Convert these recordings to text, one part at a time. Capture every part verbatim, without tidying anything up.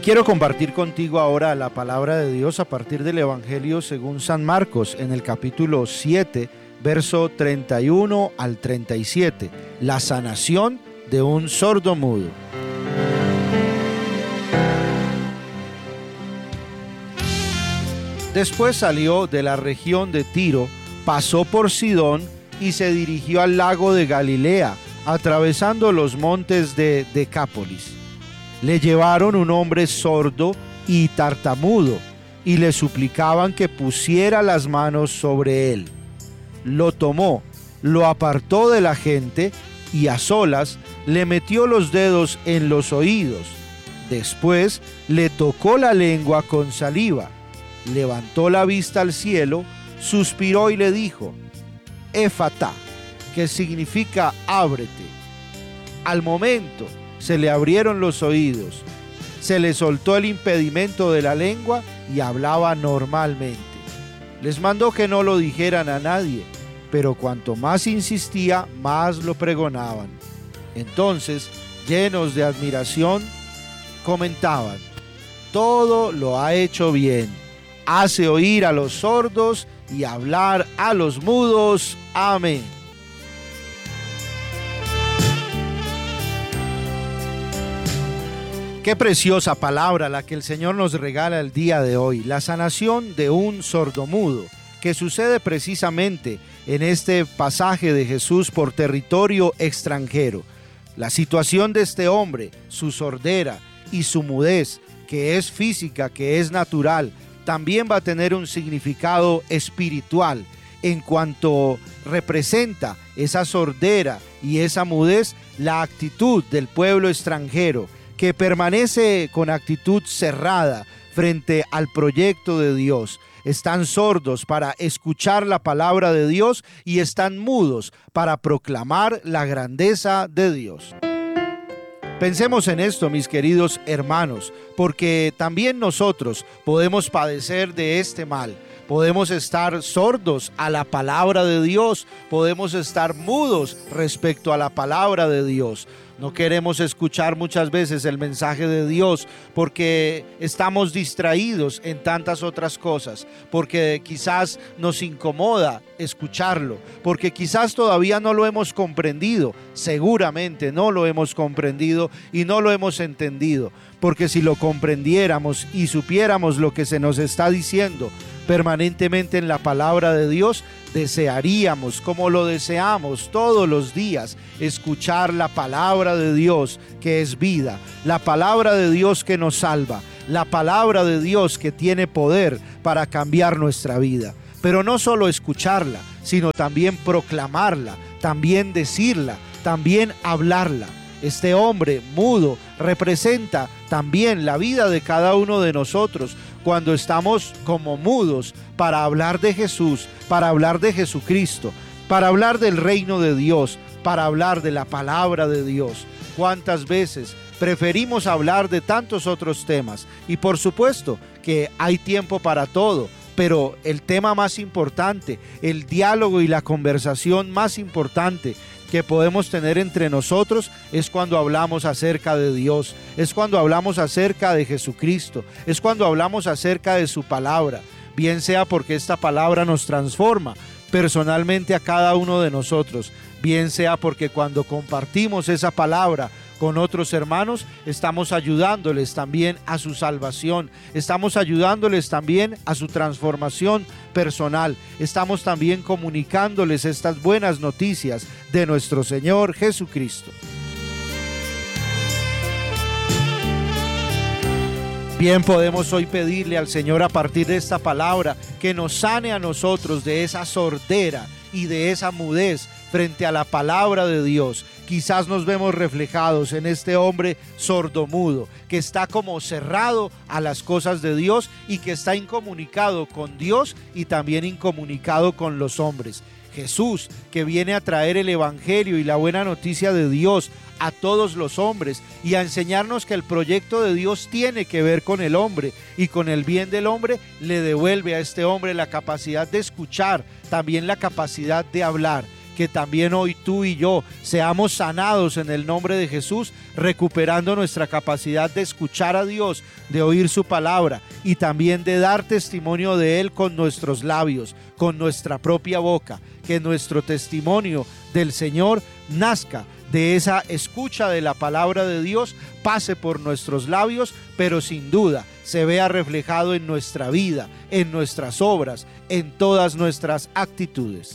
Quiero compartir contigo ahora la palabra de Dios a partir del Evangelio según San Marcos, en el capítulo siete, verso treinta y uno al treinta y siete, la sanación de un sordomudo. Después salió de la región de Tiro, pasó por Sidón y se dirigió al lago de Galilea, atravesando los montes de Decápolis. Le llevaron un hombre sordo y tartamudo y le suplicaban que pusiera las manos sobre él. Lo tomó, lo apartó de la gente y a solas le metió los dedos en los oídos. Después le tocó la lengua con saliva, levantó la vista al cielo, suspiró y le dijo: Éfata, que significa ábrete. Al momento se le abrieron los oídos, se le soltó el impedimento de la lengua y hablaba normalmente. Les mandó que no lo dijeran a nadie, pero cuanto más insistía, más lo pregonaban. Entonces, llenos de admiración, comentaban: todo lo ha hecho bien, hace oír a los sordos y hablar a los mudos. Amén. Qué preciosa palabra la que el Señor nos regala el día de hoy, la sanación de un sordomudo, que sucede precisamente en este pasaje de Jesús por territorio extranjero. La situación de este hombre, su sordera y su mudez, que es física, que es natural, también va a tener un significado espiritual en cuanto representa esa sordera y esa mudez, la actitud del pueblo extranjero, que permanece con actitud cerrada frente al proyecto de Dios. Están sordos para escuchar la palabra de Dios y están mudos para proclamar la grandeza de Dios. Pensemos en esto, mis queridos hermanos, porque también nosotros podemos padecer de este mal. Podemos estar sordos a la palabra de Dios, podemos estar mudos respecto a la palabra de Dios. No queremos escuchar muchas veces el mensaje de Dios porque estamos distraídos en tantas otras cosas, porque quizás nos incomoda escucharlo, porque quizás todavía no lo hemos comprendido, seguramente no lo hemos comprendido y no lo hemos entendido, porque si lo comprendiéramos y supiéramos lo que se nos está diciendo permanentemente en la palabra de Dios, desearíamos, como lo deseamos todos los días, escuchar la palabra de Dios que es vida, la palabra de Dios que nos salva, la palabra de Dios que tiene poder para cambiar nuestra vida. Pero no solo escucharla, sino también proclamarla, también decirla, también hablarla. Este hombre mudo representa también la vida de cada uno de nosotros cuando estamos como mudos para hablar de Jesús, para hablar de Jesucristo, para hablar del reino de Dios, para hablar de la palabra de Dios. ¿Cuántas veces preferimos hablar de tantos otros temas? Y por supuesto que hay tiempo para todo, pero el tema más importante, el diálogo y la conversación más importante que podemos tener entre nosotros es cuando hablamos acerca de Dios, es cuando hablamos acerca de Jesucristo, es cuando hablamos acerca de su palabra, bien sea porque esta palabra nos transforma personalmente a cada uno de nosotros, bien sea porque cuando compartimos esa palabra con otros hermanos, estamos ayudándoles también a su salvación, estamos ayudándoles también a su transformación personal, estamos también comunicándoles estas buenas noticias de nuestro Señor Jesucristo. Bien, podemos hoy pedirle al Señor a partir de esta palabra que nos sane a nosotros de esa sordera y de esa mudez frente a la palabra de Dios. Quizás nos vemos reflejados en este hombre sordomudo que está como cerrado a las cosas de Dios y que está incomunicado con Dios y también incomunicado con los hombres. Jesús, que viene a traer el evangelio y la buena noticia de Dios a todos los hombres y a enseñarnos que el proyecto de Dios tiene que ver con el hombre y con el bien del hombre, le devuelve a este hombre la capacidad de escuchar, también la capacidad de hablar. que también hoy tú y yo seamos sanados en el nombre de Jesús, recuperando nuestra capacidad de escuchar a Dios, de oír su palabra y también de dar testimonio de Él con nuestros labios, con nuestra propia boca, que nuestro testimonio del Señor nazca de esa escucha de la palabra de Dios, pase por nuestros labios, pero sin duda se vea reflejado en nuestra vida, en nuestras obras, en todas nuestras actitudes.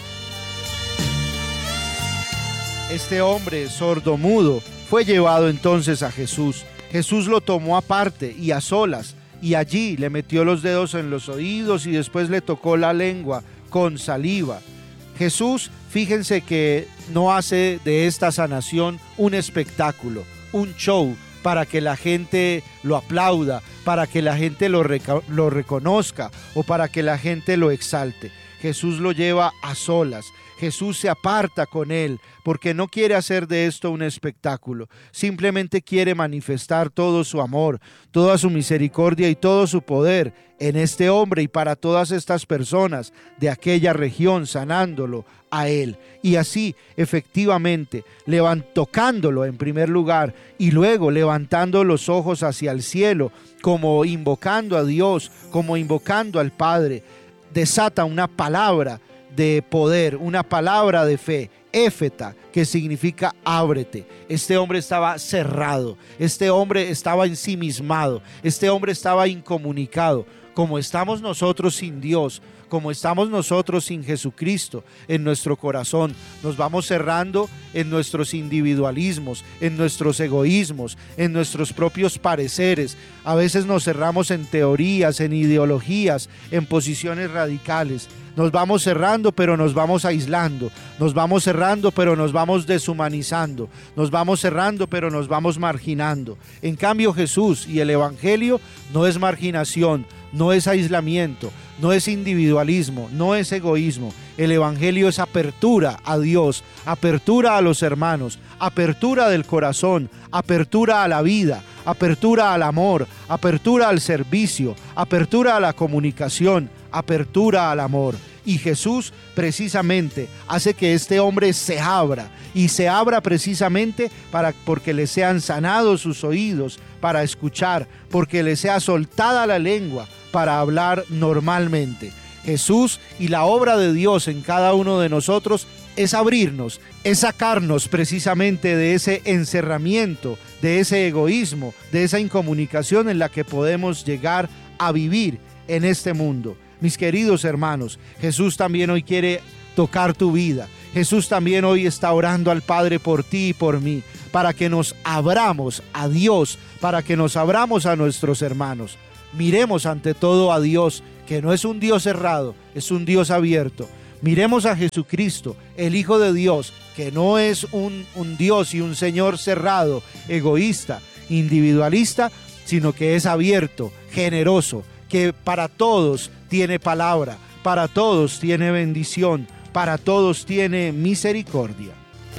Este hombre sordomudo fue llevado entonces a Jesús. Jesús lo tomó aparte y a solas, y allí le metió los dedos en los oídos y después le tocó la lengua con saliva. Jesús, fíjense que no hace de esta sanación un espectáculo, un show para que la gente lo aplauda, para que la gente lo, reca- lo reconozca o para que la gente lo exalte. Jesús lo lleva a solas. Jesús se aparta con él porque no quiere hacer de esto un espectáculo, simplemente quiere manifestar todo su amor, toda su misericordia y todo su poder en este hombre y para todas estas personas de aquella región, sanándolo a él. Y así, efectivamente, levan, tocándolo en primer lugar y luego levantando los ojos hacia el cielo, como invocando a Dios, como invocando al Padre, desata una palabra de poder, una palabra de fe, éfeta, que significa ábrete. Este hombre estaba cerrado, este hombre estaba ensimismado, este hombre estaba incomunicado, como estamos nosotros sin Dios, como estamos nosotros sin Jesucristo en nuestro corazón. Nos vamos cerrando en nuestros individualismos, en nuestros egoísmos, en nuestros propios pareceres. A veces nos cerramos en teorías, en ideologías, en posiciones radicales. Nos vamos cerrando, pero nos vamos aislando. Nos vamos cerrando, pero nos vamos deshumanizando. Nos vamos cerrando, pero nos vamos marginando. En cambio, Jesús y el Evangelio no es marginación, no es aislamiento, no es individualismo, no es egoísmo. El Evangelio es apertura a Dios, apertura a los hermanos, apertura del corazón, apertura a la vida, apertura al amor, apertura al servicio, apertura a la comunicación, apertura al amor. Y Jesús precisamente hace que este hombre se abra, y se abra precisamente para, porque le sean sanados sus oídos para escuchar, porque le sea soltada la lengua para hablar normalmente. Jesús y la obra de Dios en cada uno de nosotros es abrirnos, es sacarnos precisamente de ese encerramiento, de ese egoísmo, de esa incomunicación en la que podemos llegar a vivir en este mundo. Mis queridos hermanos, Jesús también hoy quiere tocar tu vida. Jesús también hoy está orando al Padre por ti y por mí, para que nos abramos a Dios, para que nos abramos a nuestros hermanos. Miremos ante todo a Dios, que no es un Dios cerrado, es un Dios abierto. Miremos a Jesucristo, el Hijo de Dios, que no es un, un Dios y un Señor cerrado, egoísta, individualista, sino que es abierto, generoso, que para todos tiene palabra, para todos tiene bendición, para todos tiene misericordia.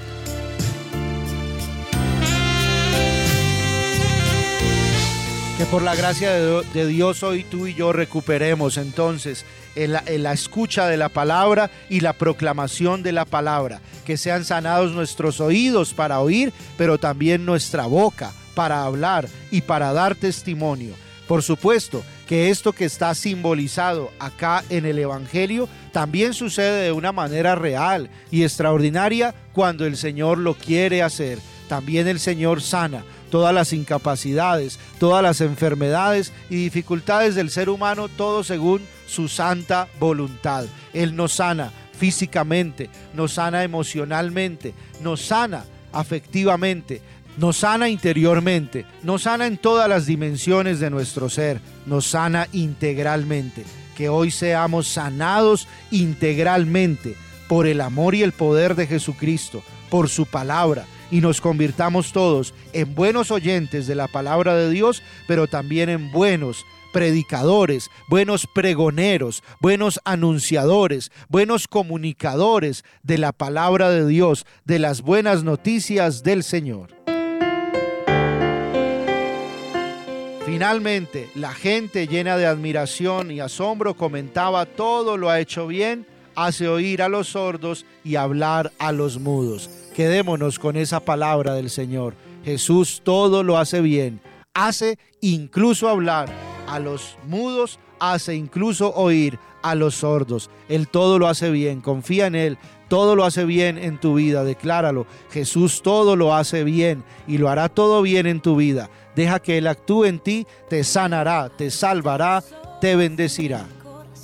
Que por la gracia de, de Dios hoy tú y yo recuperemos entonces en la, en la escucha de la palabra y la proclamación de la palabra. Que sean sanados nuestros oídos para oír, pero también nuestra boca para hablar y para dar testimonio. Por supuesto que esto que está simbolizado acá en el Evangelio también sucede de una manera real y extraordinaria cuando el Señor lo quiere hacer. También el Señor sana todas las incapacidades, todas las enfermedades y dificultades del ser humano, todo según su santa voluntad. Él nos sana físicamente, nos sana emocionalmente, nos sana afectivamente, nos sana interiormente, nos sana en todas las dimensiones de nuestro ser, nos sana integralmente. Que hoy seamos sanados integralmente por el amor y el poder de Jesucristo, por su palabra, y nos convirtamos todos en buenos oyentes de la palabra de Dios, pero también en buenos predicadores, buenos pregoneros, buenos anunciadores, buenos comunicadores de la palabra de Dios, de las buenas noticias del Señor. Finalmente, la gente llena de admiración y asombro comentaba: todo lo ha hecho bien, hace oír a los sordos y hablar a los mudos. Quedémonos con esa palabra del Señor. Jesús todo lo hace bien, hace incluso hablar a los mudos, hace incluso oír a los sordos. Él todo lo hace bien, confía en Él, todo lo hace bien en tu vida, decláralo. Jesús todo lo hace bien y lo hará todo bien en tu vida. Deja que Él actúe en ti, te sanará, te salvará, te bendecirá.